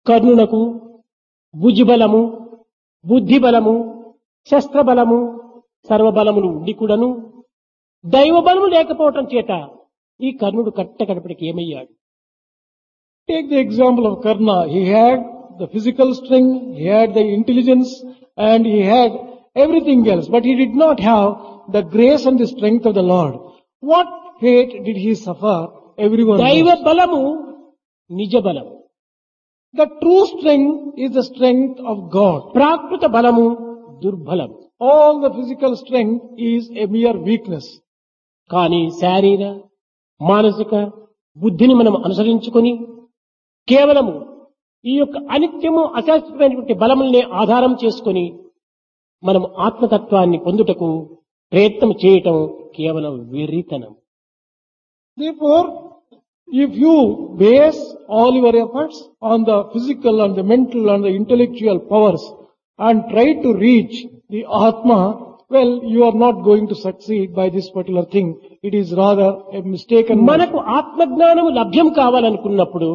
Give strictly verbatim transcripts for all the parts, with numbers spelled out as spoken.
కర్ణునకు భుజబలము, బుద్ధిబలము, శస్త్రబలము, సర్వబలములు ఉండి కూడాను దైవబలము లేకపోవటం చేత ఈ కర్ణుడు కట్ట కడపటికి ఏమయ్యాడు? Take the example of Karna. He had the physical strength, he had the intelligence, and he had everything else, but he did not have the grace and the strength of the Lord. What fate did he suffer? Everyone దైవ knows. బలము నిజ బలము, The true strength is the strength of God. ప్రాకృత బలము దుర్బలము. All the physical strength is a mere weakness. కానీ శారీర మానసిక బుద్ధిని మనం అనుసరించుకొని కేవలము ఈ యొక్క అనిత్యము అశాశ్వతమైనటువంటి బలముల్ని ఆధారం చేసుకొని మనం ఆత్మతత్వాన్ని పొందుటకు ప్రయత్నం చేయటం కేవలం వెర్రితనం. Therefore, if you base all your efforts on the physical and the mental and the intellectual powers and try to reach the Atma, well, you are not going to succeed by this particular thing. It is rather a mistaken. మనకు ఆత్మజ్ఞానము లభ్యం కావాలనుకున్నప్పుడు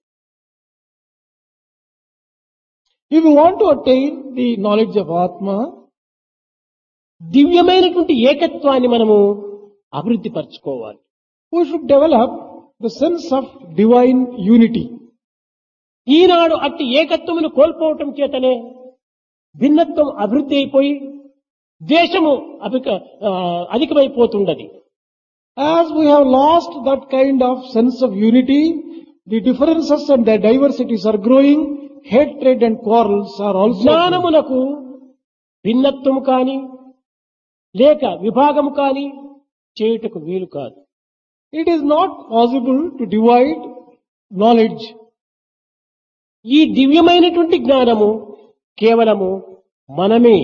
If you want to attain the knowledge of Atma, దివ్యమైనటువంటి ఏకత్వాన్ని మనము అభివృద్ధి పరచుకోవాలి. we should develop the sense of divine unity. ఈనాడు అట్టి ఏకత్వమును కోల్పోవటం చేతనే భిన్నత్వం అభివృద్ధి అయిపోయి దేశము అధిక ఆ, అధికమైపోతుండది. As we have lost that kind of sense of unity, the differences and the diversities are growing, hatred and quarrels are also growing. జ్ఞానమునకు భిన్నత్వము కాని లేక విభాగము కాని చేయుటకు వీలు కాదు. It is not possible to divide knowledge. ఈ దివ్యమైనటువంటి జ్ఞానము కేవలము మనమే.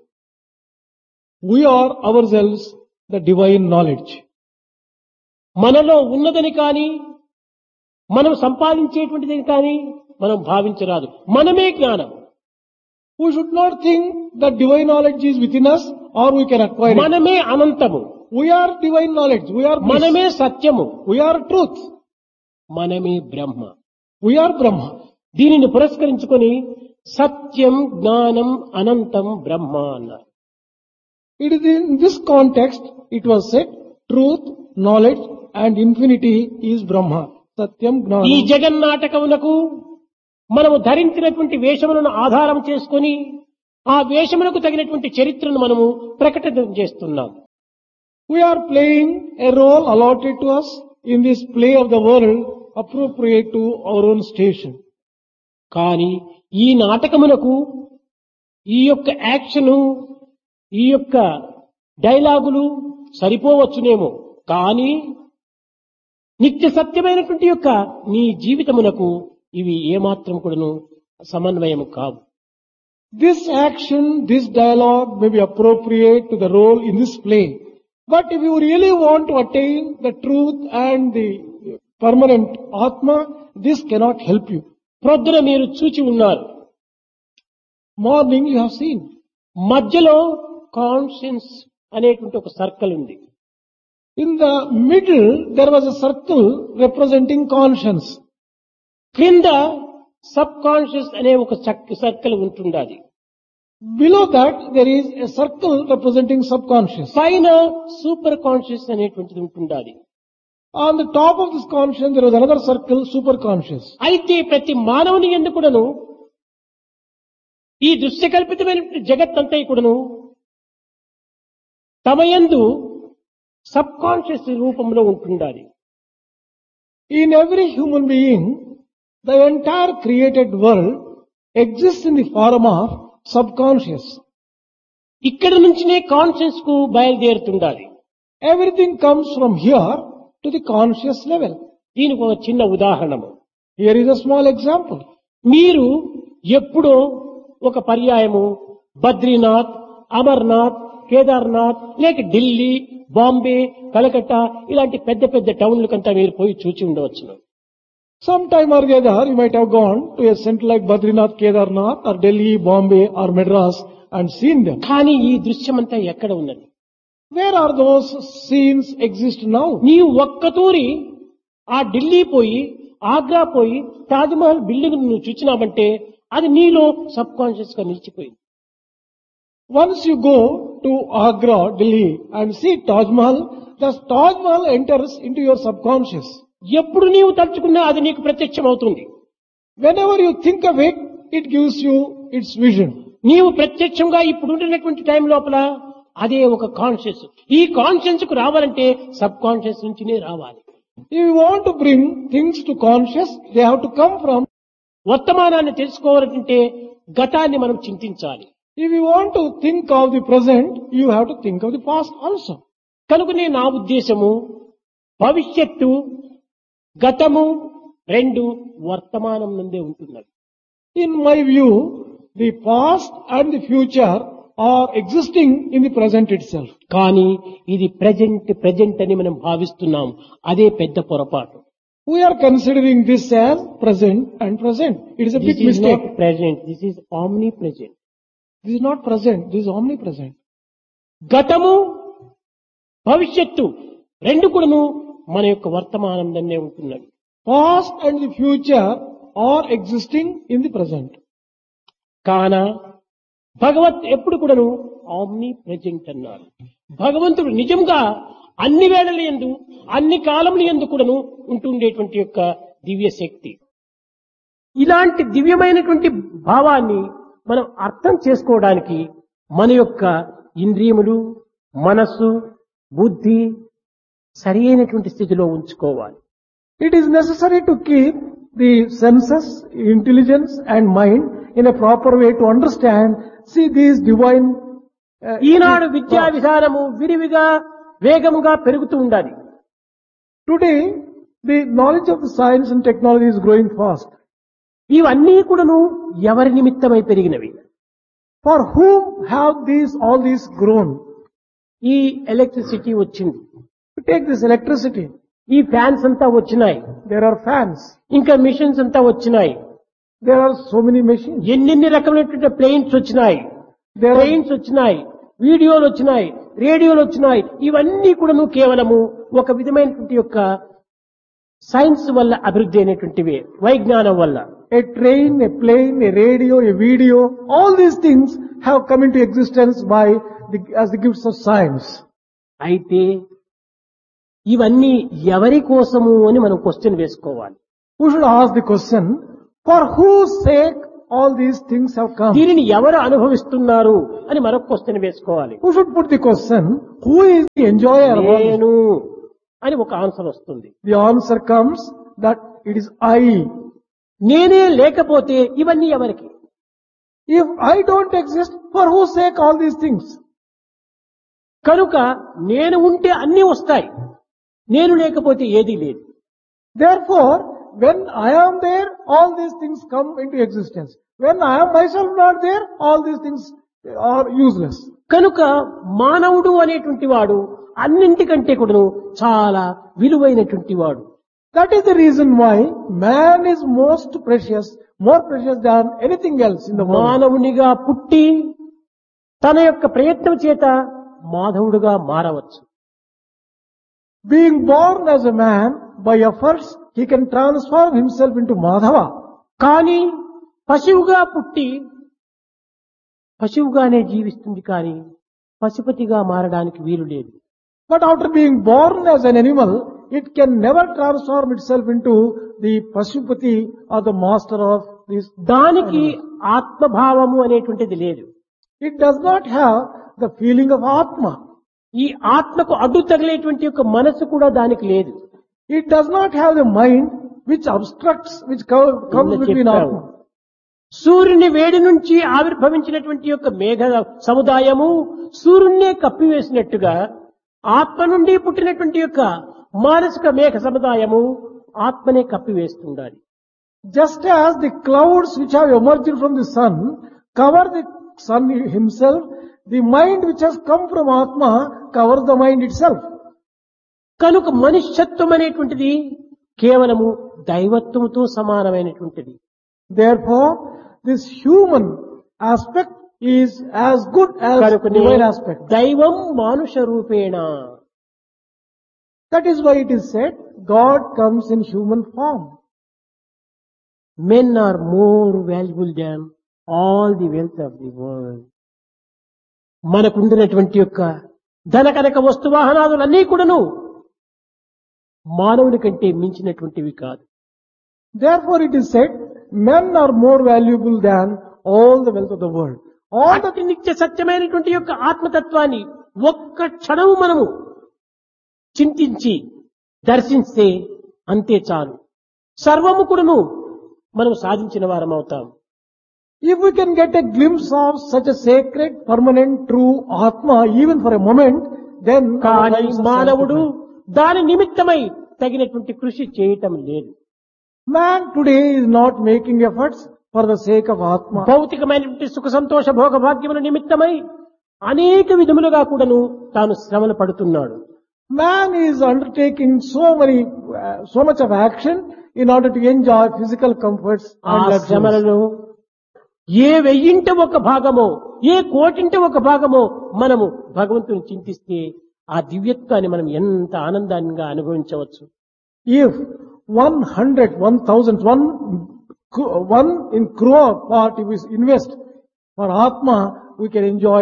We are ourselves the divine knowledge. మనలో ఉన్నదని కానీ మనం సంపాదించేటువంటిది కానీ మనం భావించరాదు. మనమే జ్ఞానం. We should not think that divine knowledge is within us or we can acquire it. మనమే అనంతము. We are divine knowledge. We are bliss. మనమే సత్యము. We are truth. మనమే బ్రహ్మ. We are Brahma. దీనిని పురస్కరించుకొని సత్యం, జ్ఞానం, అనంతం బ్రహ్మ అన్నారు. It is in this context it was said, truth, knowledge and infinity is Brahma. Satyam ఈ Gnanam. జగన్నాటకమునకు మనము ధరించినటువంటి వేషములను ఆధారం చేసుకొని ఆ వేషములకు తగినటువంటి చరిత్రను మనము ప్రకటన చేస్తున్నాం. We are playing a role allotted to us in this play of the world appropriate to our own station. కానీ ఈ నాటకమునకు ఈ యొక్క యాక్షను, ఈ యొక్క డైలాగులు సరిపోవచ్చునేమో, కానీ నిత్య సత్యమైనటువంటి యొక్క నీ జీవితమునకు ఇవి ఏమాత్రం కూడాను సమన్వయము కావు. This action, this dialogue may be appropriate to the role in this play. But if you really want to attain the truth and the permanent Atma, this cannot help you. ప్రొద్దున మీరు చూచి ఉన్నారు, Morning you have seen. మధ్యలో conscience అనేటువంటి ఒక circle ఉంది. In the middle, there was a circle representing conscience. క్రింద sub conscious అనే ఒక సర్కిల్ ఉంటుండాలి. Below that, there is a circle representing subconscious. పైన సూపర్ కాన్షియస్ అనేటువంటిది ఉంటుండాలి. On the top of this conscience, there was another circle, superconscious. అయితే ప్రతి మానవుని యందు కూడాను ఈ దృశ్యకల్పితమైన జగత్తంతా కూడాను తమ యందు సబ్ కాన్షియస్ రూపంలో ఉంటుండాలి. In every human being, the entire created world exists in the form of subconscious. ఇక్కడ నుంచినే కాన్షియస్ కు బయలుదేరుతుండాలి. Everything comes from here to the conscious level. దీనికి ఒక చిన్న ఉదాహరణము. Here is a small example. మీరు ఎప్పుడో ఒక పర్యాయము బద్రీనాథ్, అమర్నాథ్, కేదార్నాథ్ లేక ఢిల్లీ, బాంబే, కలకత్తా ఇలాంటి పెద్ద పెద్ద టౌన్లకంతా మీరు పోయి చూచి ఉండవచ్చును. Sometime or the other, you might have gone to a center like Badrinath, Kedarnath or Delhi, Bombay or Madras and seen them. కానీ ఈ దృశ్యమంతా ఎక్కడ ఉన్నది? Where are those scenes exist now? నీవు ఒక్కతూరి ఆ ఢిల్లీ పోయి ఆగ్రా పోయి తాజ్మహల్ బిల్డింగ్ నువ్వు చూచినావంటే అది నీలో సబ్ కాన్షియస్ గా నిలిచిపోయింది. Once you go to Agra, Delhi and see Taj Mahal, the Taj Mahal enters into your subconscious. ఎప్పుడు నీవు తలుచుకున్నా అది నీకు ప్రత్యక్షం అవుతుంది. Whenever you think of it, it gives you its vision. నీవు ప్రత్యక్షంగా ఇప్పుడు ఉంటున్నటువంటి టైం లోపల అదే ఒక కాన్షియస్. ఈ కాన్షియస్ కు రావాలంటే సబ్ కాన్షియస్ నుంచినే రావాలి. If you want to bring things to conscious, they have to come from. వర్తమానాన్ని తెలుసుకోవాలంటే గతాన్ని మనం చింతించాలి. If you want to think of the present, you have to think of the past also. కనుకనే నా ఉద్దేశము భవిష్యత్తు గతము రెండు వర్తమానం నుండే ఉంటున్నది. In my view, the past and the future are existing in the present itself. కానీ ఇది ప్రెజెంట్ ప్రెజెంట్ అని మనం భావిస్తున్నాం. అదే పెద్ద పొరపాటు. We are considering this as present and present. It is a big This is mistake. not present. This is omnipresent. This is not present. This is omnipresent. గతము భవిష్యత్తు రెండు కూడాను మన యొక్క వర్తమానంలోనే ఉంటున్నవి. Past and the future are existing in the present. కాన భగవత్ ఎప్పుడు కూడాను omni present అన్నారు. భగవంతుడు నిజంగా అన్ని వేళల యందు అన్ని కాలముల యందు కూడాను ఉంటుండేటువంటి యొక్క దివ్య శక్తి. ఇలాంటి దివ్యమైనటువంటి భావాన్ని మనం అర్థం చేసుకోవడానికి మన యొక్క ఇంద్రియములు, మనస్సు, బుద్ధి సరి అయినటువంటి స్థితిలో ఉంచుకోవాలి. It is necessary to keep the senses, intelligence and mind in a proper way to understand, see these divine. Uh, ఈనాడు విద్యా విధానము విరివిగా వేగముగా పెరుగుతూ ఉండాలి. Today, the knowledge of the science and technology is growing fast. ఇవన్నీ కూడాను ఎవరి నిమిత్తమై పెరిగినవి? For whom have these, all these grown? ఈ ఎలక్ట్రిసిటీ వచ్చింది, You take this electricity. ఈ ఫ్యాన్స్ అంతా వచ్చినాయి, There are fans. ఇంకా మిషన్స్ అంతా వచ్చినాయి, There are so many machines. ఎన్నెన్ని రకమైనటువంటి ప్లేన్స్ వచ్చినాయి, There are, ట్రైన్స్ వచ్చినాయి, వీడియోలు వచ్చినాయి, రేడియోలు వచ్చినాయి. ఇవన్నీ కూడాను కేవలము ఒక విధమైనటువంటి యొక్క సైన్స్ వల్ల అభివృద్ధి అయినటువంటివే, వైజ్ఞానం వల్ల. a train, a plane, a radio, a video, all these things have come into existence by the, as the gifts of science. అయితే ఇవన్నీ ఎవరి కోసము అని మనం క్వశ్చన్ వేసుకోవాలి. Who should ask the question, for whose sake all these things have come? దీనిని ఎవరు అనుభవిస్తున్నారు అని మరొక క్వశ్చన్ వేసుకోవాలి. Who should put the question, who is the enjoyer of all this? నేను అని ఒక ఆన్సర్ వస్తుంది. The answer comes that it is I. నేనే లేకపోతే ఇవన్నీ ఎవరికి? If I don't exist, for whose sake all these things? కనుక నేను ఉంటే అన్నీ వస్తాయి, నేను లేకపోతే ఏదీ లేదు. Therefore, when I am there, all these things come into existence. When I am myself not there, all these things are useless. కనుక మానవుడు అనేటువంటి వాడు అన్నింటికంటే కూడాను చాలా విలువైనటువంటి వాడు. That is the reason why man is most precious, more precious than anything else in the world. మానవునిగా పుట్టి తన యొక్క ప్రయత్నం చేత మాధవుడుగా మారవచ్చు. Being born as a man, by efforts, he can transform himself into Madhava. కానీ పశువుగా పుట్టి పశువుగానే జీవిస్తుంది, కానీ పశుపతిగా మారడానికి వీలు లేదు. But after being born as an animal, it can never transform itself into the Pashupati or the master of this. దానికి ఆత్మభావము అనేటువంటిది లేదు. It does not have the feeling of Atma. ఈ ఆత్మకు అడ్డు తగిలేటువంటి యొక్క మనసు కూడా దానికి లేదు. It does not have the mind which obstructs, which co- comes between Atma. సూర్యుని వేడి నుంచి ఆవిర్భవించినటువంటి యొక్క మేఘ సముదాయము సూర్యున్నే కప్పివేసినట్టుగా ఆత్మ నుండి పుట్టినటువంటి యొక్క మానసిక మేఘ సముదాయము ఆత్మనే కప్పివేస్తుండాలి. Just as the clouds which have emerged from the sun cover the sun himself, the mind which has come from Atma covers the mind itself. కనుక మనుష్యత్వం అనేటువంటిది కేవలము దైవత్వముతో సమానమైనటువంటిది. Therefore, this human aspect is as good as divine aspect. దైవం మానుష రూపేణ. That is why it is said, God comes in human form. men are more valuable than all the wealth of the world. మనకుండినటువంటి యొక్క ధన కనక వస్తు వాహనాదులన్నీ కూడాను మానవుని కంటే మించినటువంటివి కాదు. Therefore it is said, men are more valuable than all the wealth of the world. All the అతి నిత్య సత్యమైనటువంటి యొక్క ఆత్మతత్వాన్ని ఒక్క క్షణము మనము చింతించి దర్శిస్తే అంతే చాలు, సర్వము కూడాను మనం సాధించిన వారం అవుతాం. If we can get a glimpse of such a sacred, permanent, true Atma, even for a moment, then our కానీ lives are మానవుడు sanctified. దాని నిమిత్తమై తగినటువంటి కృషి చేయటం లేదు. Man today is not making efforts for the sake of Atma. భౌతికమైనటువంటి సుఖ సంతోష భోగ భాగ్యముల నిమిత్తమై అనేక విధములుగా కూడాను తాను శ్రమలు పడుతున్నాడు. Man is undertaking so many, uh, so much of action in order to enjoy physical comforts ఆ and luxuries. శ్రమలలో ఏ వెయ్యింట ఒక భాగమో ఏ కోటింట ఒక భాగమో మనము భగవంతుని చింతిస్తే ఆ దివ్యత్వాన్ని మనం ఎంత ఆనందంగా అనుభవించవచ్చు. If one hundred, one thousand, one, one in crore part if we invest for Atma, we can enjoy